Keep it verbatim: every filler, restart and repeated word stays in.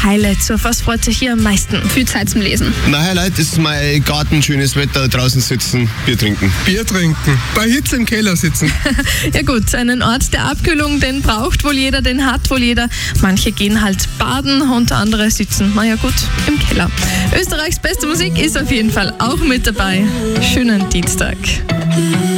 Highlights? Auf was freut sich hier am meisten? Viel Zeit zum Lesen. Mein Highlight ist mein Garten, schönes Wetter, draußen sitzen, Bier trinken. Bier trinken, bei Hitze im Keller sitzen. Ja gut, einen Ort der Abkühlung, den braucht wohl jeder, den hat wohl jeder. Manche gehen halt baden und andere sitzen, na ja gut, im Keller. Österreichs beste Musik ist auf jeden Fall auch mit dabei. Schönen Dienstag.